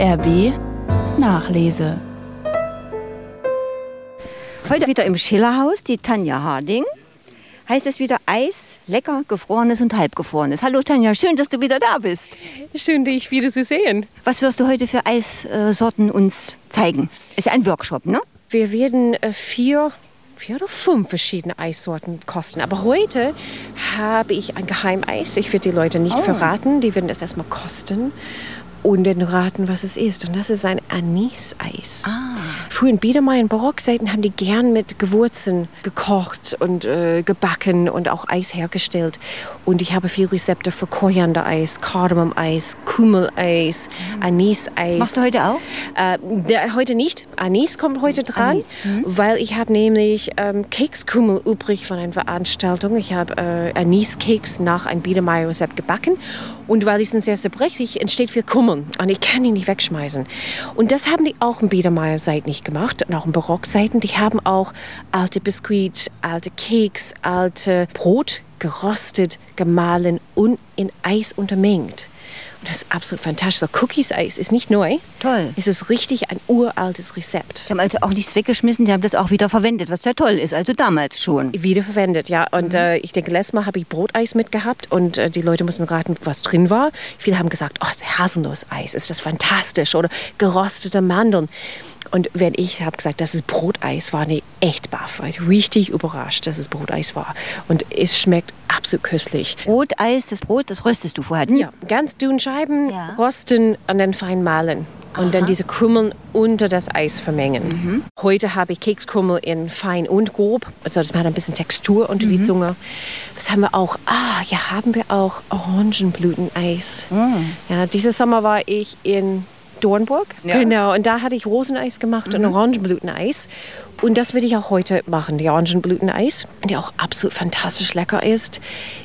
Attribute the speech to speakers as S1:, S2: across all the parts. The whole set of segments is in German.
S1: RB Nachlese.
S2: Heute wieder im Schillerhaus, die Tanja Harding. Heißt es wieder Eis, lecker, gefrorenes und halbgefrorenes. Hallo Tanja, schön, dass du wieder da bist.
S3: Schön, dich wieder zu sehen.
S2: Was wirst du heute für Eissorten uns zeigen? Ist ja ein Workshop, ne?
S3: Wir werden vier oder 5 verschiedene Eissorten kosten. Aber heute habe ich ein Geheimeis. Ich werde die Leute nicht verraten. Die werden das erstmal kosten und dann raten, was es ist. Und das ist ein Anis-Eis. Früher in Biedermeier in Barockzeiten haben die gern mit Gewürzen gekocht und gebacken und auch Eis hergestellt. Und ich habe viele Rezepte für Koriander-Eis, Kardamom-Eis, Kümmel-Eis, Anis-Eis.
S2: Das machst du heute auch?
S3: Heute nicht. Anis kommt heute dran, weil ich habe nämlich Kekskümmel übrig von einer Veranstaltung. Ich habe Anis-Keks nach einem Biedermeier-Rezept gebacken. Und weil die sind sehr zerbrechlich, entsteht viel Kümmel. Und ich kann die nicht wegschmeißen. Und das haben die auch in Biedermeier-Seiten nicht gemacht. Und auch in Barockseiten. Die haben auch alte Biskuit, alte Keks, alte Brot gerostet, gemahlen und in Eis untermengt. Und das ist absolut fantastisch. So Cookies-Eis ist nicht neu.
S2: Toll.
S3: Es ist richtig ein uraltes Rezept.
S2: Die haben also auch nichts weggeschmissen, die haben das auch wieder verwendet, was ja toll ist, also damals schon.
S3: Wiederverwendet, ja. Und ich denke, letztes Mal habe ich Broteis mitgehabt und die Leute mussten raten, was drin war. Viele haben gesagt, oh, Haselnusseis, ist das fantastisch. Oder gerostete Mandeln. Und wenn ich habe gesagt, das ist Broteis, war die echt baff. War ich richtig überrascht, dass es Broteis war. Und es schmeckt absolut köstlich.
S2: Broteis, das Brot, das röstest du vorher?
S3: Ja, ganz dünn Scheiben rosten und dann fein mahlen. Und dann diese Krümel unter das Eis vermengen. Heute habe ich Kekskrümel in fein und grob. Also das macht ein bisschen Textur unter die Zunge. Was haben wir auch? Haben wir auch Orangenblüteneis. Ja, dieses Sommer war ich in Dornburg. Ja. Genau, und da hatte ich Roseneis gemacht und Orangenblüteneis. Und das würde ich auch heute machen, die Orangenblüteneis, die auch absolut fantastisch lecker ist.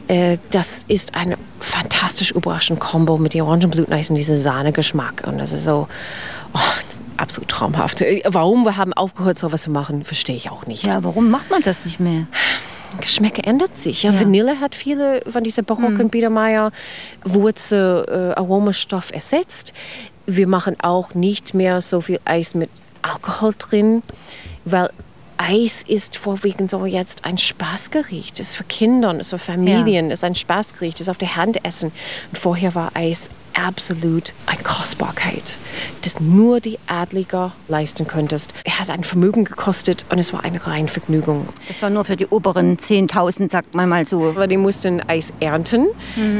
S3: Das ist eine fantastisch überraschende Kombo mit dem Orangenblüteneis und diesem Sahnegeschmack. Und das ist so absolut traumhaft. Warum wir haben aufgehört, sowas zu machen, verstehe ich auch nicht.
S2: Ja, warum macht man das nicht mehr?
S3: Geschmäcker ändert sich. Ja. Vanille hat viele von dieser barocken Biedermeier Wurzel Aromastoff ersetzt. Wir machen auch nicht mehr so viel Eis mit Alkohol drin, weil Eis ist vorwiegend so jetzt ein Spaßgericht. Es ist für Kinder, es ist für Familien, es ist ein Spaßgericht, es ist auf der Hand essen. Und vorher war Eis absolut eine Kostbarkeit, das nur die Adliger leisten könntest. Er hat ein Vermögen gekostet und es war eine reine Vergnügung.
S2: Das war nur für die oberen 10.000, sagt man mal so.
S3: Aber die mussten Eis ernten.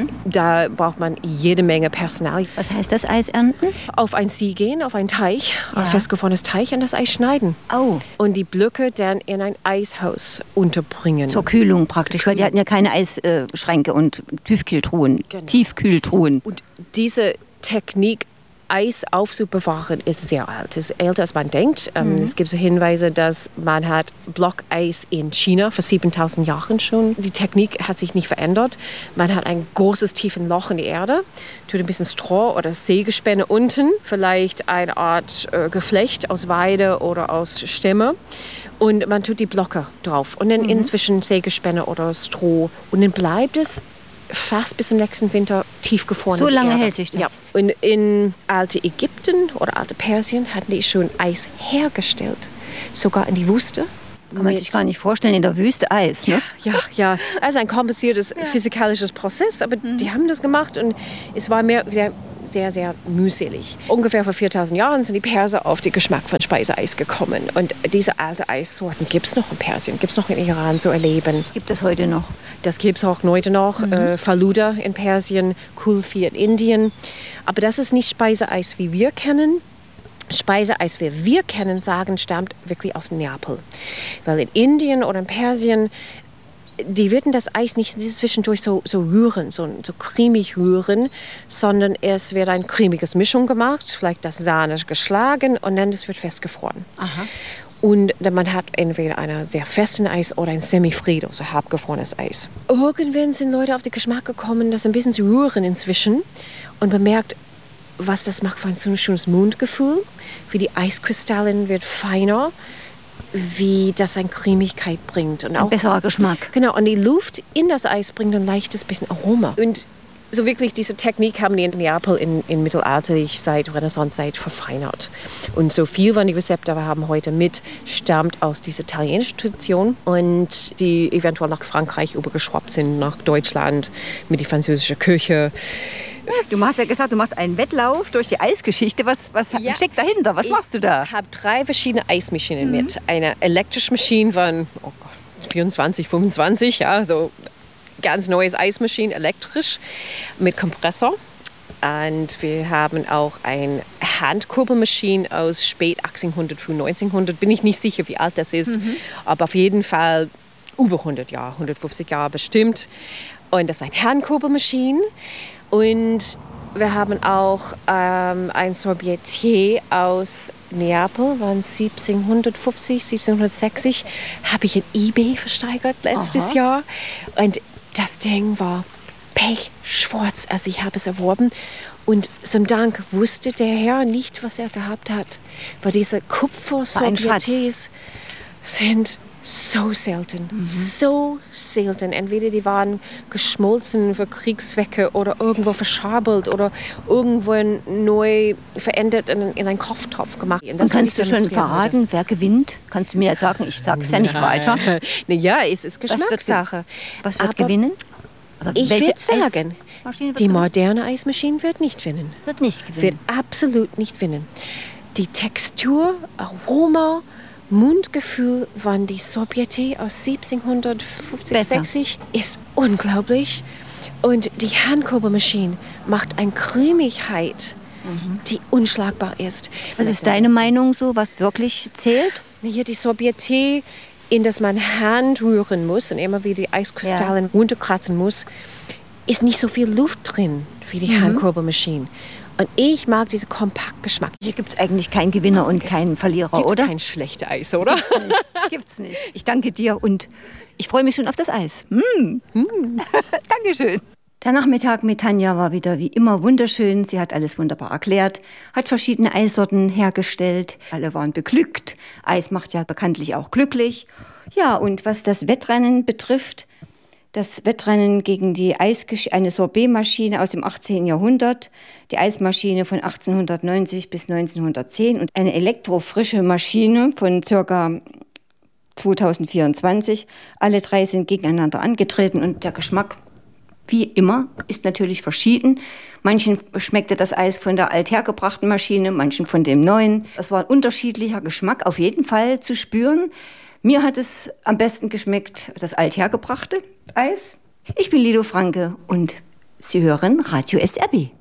S3: Da braucht man jede Menge Personal.
S2: Was heißt das, Eis ernten?
S3: Auf ein See gehen, auf einen Teich, ein festgefrorenes Teich und das Eis schneiden. Und die Blöcke dann in ein Eishaus unterbringen.
S2: Zur Kühlung praktisch, weil die hatten ja keine Eisschränke und Tiefkühltruhen. Tiefkühltruhen.
S3: Und diese Technik, Eis aufzubewahren, ist sehr alt. Es ist älter, als man denkt. Es gibt so Hinweise, dass man hat Blockeis in China vor 7.000 Jahren schon. Die Technik hat sich nicht verändert. Man hat ein großes, tiefes Loch in die Erde, tut ein bisschen Stroh oder Sägespäne unten, vielleicht eine Art Geflecht aus Weide oder aus Stämme. Und man tut die Blöcke drauf und dann inzwischen Sägespäne oder Stroh. Und dann bleibt es fast bis zum nächsten Winter tiefgefroren.
S2: So lange hält sich das?
S3: Ja. Und in alte Ägypten oder alte Persien hatten die schon Eis hergestellt. Sogar in die Wüste.
S2: Kann man sich gar nicht vorstellen, in der Wüste Eis, ne?
S3: Ja. Also ein kompliziertes physikalisches Prozess, aber die haben das gemacht und es war sehr, sehr mühselig. Ungefähr vor 4.000 Jahren sind die Perser auf den Geschmack von Speiseeis gekommen. Und diese alte Eissorten gibt es noch in Persien, gibt es noch in Iran zu erleben.
S2: Gibt es heute noch?
S3: Das gibt es auch heute noch. Faluda in Persien, Kulfi in Indien. Aber das ist nicht Speiseeis, wie wir kennen. Speiseeis, wie wir kennen, stammt wirklich aus Neapel. Weil in Indien oder in Persien die würden das Eis nicht zwischendurch so rühren, so cremig rühren, sondern es wird eine cremige Mischung gemacht, vielleicht das Sahne geschlagen und dann das wird festgefroren. Aha. Und man hat entweder ein sehr festes Eis oder ein Semifredo, so halbgefrorenes Eis. Irgendwann sind Leute auf den Geschmack gekommen, das ein bisschen zu rühren inzwischen und bemerkt, was das macht für ein schönes Mundgefühl, wie die Eiskristallen wird feiner, wie das eine Cremigkeit bringt. Und auch
S2: ein besserer Geschmack.
S3: Genau, und die Luft in das Eis bringt ein leichtes bisschen Aroma. Und So wirklich diese Technik haben die in Neapel in Mittelalterlichzeit, Renaissancezeit verfeinert. Und so viel von den Rezepten, die wir haben heute mit, stammt aus dieser italienischen Tradition und die eventuell nach Frankreich übergeschwappt sind, nach Deutschland mit der französischen Küche.
S2: Du hast ja gesagt, du machst einen Wettlauf durch die Eisgeschichte. Was steckt dahinter? Was machst du da?
S3: Ich habe 3 verschiedene Eismaschinen mit. Eine elektrische Maschine von 24, 25, ja, so ganz neues Eismaschine, elektrisch, mit Kompressor. Und wir haben auch eine Handkurbelmaschine aus spät 1800, früh 1900. Bin ich nicht sicher, wie alt das ist, aber auf jeden Fall über 100 Jahre, 150 Jahre bestimmt. Und das ist eine Handkurbelmaschine. Und wir haben auch ein Sorbetier aus Neapel, von 1750, 1760. Habe ich in eBay versteigert letztes Jahr. Und das Ding war pechschwarz, also ich habe es erworben. Und zum Dank wusste der Herr nicht, was er gehabt hat. Weil diese Kupfer-Sorbetiers sind so selten, so selten. Entweder die waren geschmolzen für Kriegszwecke oder irgendwo verschabelt oder irgendwo neu verändert in einen Kopftopf gemacht.
S2: Und kannst du schon verraten, wer gewinnt? Kannst du mir sagen, ich sage es ja nicht weiter.
S3: Ja, es ist Geschmackssache.
S2: Was wird gewinnen?
S3: Oder ich würde sagen, die moderne Eismaschine wird nicht gewinnen.
S2: Wird nicht gewinnen.
S3: Wird absolut nicht gewinnen. Die Textur, Aroma, Mundgefühl von die Sorbetier aus 1750, 60 ist unglaublich. Und die Handkurbelmaschine macht eine Cremigkeit, die unschlagbar ist.
S2: Was ist deine Meinung so, was wirklich zählt?
S3: Hier die Sorbetier, in das man Hand rühren muss und immer wieder die Eiskristallen runterkratzen muss, ist nicht so viel Luft drin wie die Handkurbelmaschine. Und ich mag diesen Kompaktgeschmack.
S2: Hier gibt es eigentlich keinen Gewinner und keinen Verlierer,
S3: gibt's
S2: oder?
S3: Kein schlechtes Eis, oder?
S2: Gibt's nicht. Ich danke dir und ich freue mich schon auf das Eis. Dankeschön. Der Nachmittag mit Tanja war wieder wie immer wunderschön. Sie hat alles wunderbar erklärt, hat verschiedene Eissorten hergestellt. Alle waren beglückt. Eis macht ja bekanntlich auch glücklich. Ja, und was das Wettrennen betrifft, das Wettrennen gegen eine Sorbetmaschine aus dem 18. Jahrhundert, die Eismaschine von 1890 bis 1910 und eine elektrofrische Maschine von ca. 2024. Alle 3 sind gegeneinander angetreten und der Geschmack, wie immer, ist natürlich verschieden. Manchen schmeckte das Eis von der althergebrachten Maschine, manchen von dem neuen. Es war ein unterschiedlicher Geschmack auf jeden Fall zu spüren. Mir hat es am besten geschmeckt, das althergebrachte Eis. Ich bin Lido Franke und Sie hören Radio SRB.